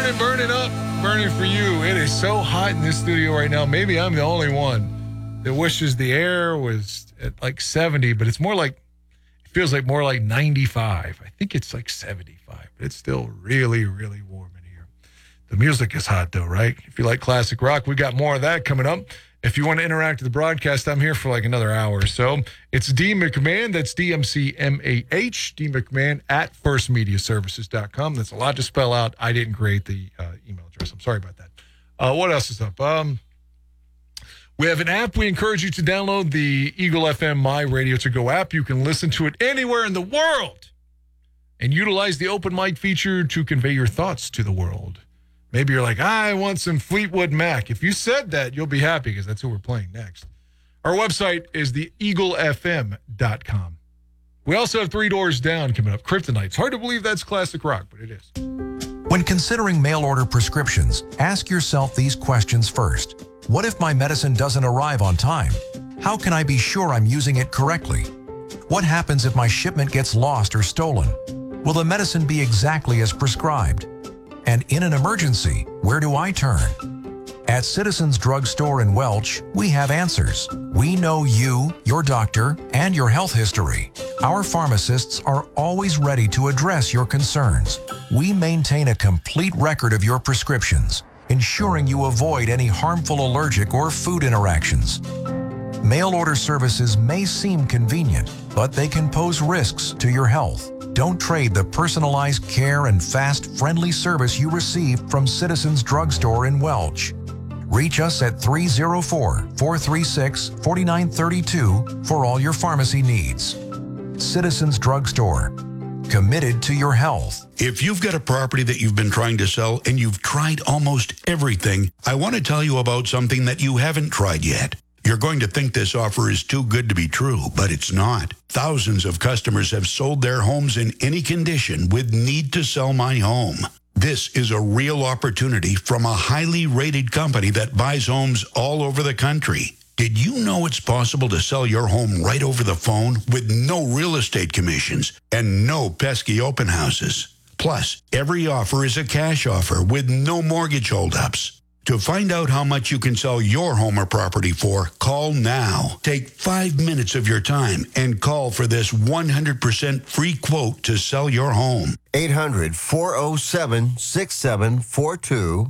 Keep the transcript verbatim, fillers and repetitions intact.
burning, burning up, burning for you. It is so hot in this studio right now. Maybe I'm the only one that wishes the air was at like seventy, but it's more like, it feels like more like ninety-five. I think it's like seventy-five, but it's still really, really warm in here. The music is hot though, right? If you like classic rock, we got more of that coming up. If you want to interact with the broadcast, I'm here for like another hour or so. It's D McMahon. That's D M C M A H. D McMahon at first media services dot com. That's a lot to spell out. I didn't create the uh, email address. I'm sorry about that. Uh, what else is up? Um, we have an app. We encourage you to download the Eagle F M My Radio To Go app. You can listen to it anywhere in the world and utilize the open mic feature to convey your thoughts to the world. Maybe you're like, I want some Fleetwood Mac. If you said that, you'll be happy because that's who we're playing next. Our website is the eagle f m dot com. We also have Three Doors Down coming up. Kryptonite. It's hard to believe that's classic rock, but it is. When considering mail-order prescriptions, ask yourself these questions first. What if my medicine doesn't arrive on time? How can I be sure I'm using it correctly? What happens if my shipment gets lost or stolen? Will the medicine be exactly as prescribed? And in an emergency, where do I turn? At Citizens Drug Store in Welch, we have answers. We know you, your doctor, and your health history. Our pharmacists are always ready to address your concerns. We maintain a complete record of your prescriptions, ensuring you avoid any harmful allergic or food interactions. Mail order services may seem convenient, but they can pose risks to your health. Don't trade the personalized care and fast, friendly service you receive from Citizens Drug Store in Welch. Reach us at three oh four, four three six, four nine three two for all your pharmacy needs. Citizens Drug Store. Committed to your health. If you've got a property that you've been trying to sell and you've tried almost everything, I want to tell you about something that you haven't tried yet. You're going to think this offer is too good to be true, but it's not. Thousands of customers have sold their homes in any condition with Need to Sell My Home. This is a real opportunity from a highly rated company that buys homes all over the country. Did you know it's possible to sell your home right over the phone with no real estate commissions and no pesky open houses? Plus, every offer is a cash offer with no mortgage holdups. To find out how much you can sell your home or property for, call now. Take five minutes of your time and call for this one hundred percent free quote to sell your home. eight hundred, four oh seven, six seven four two.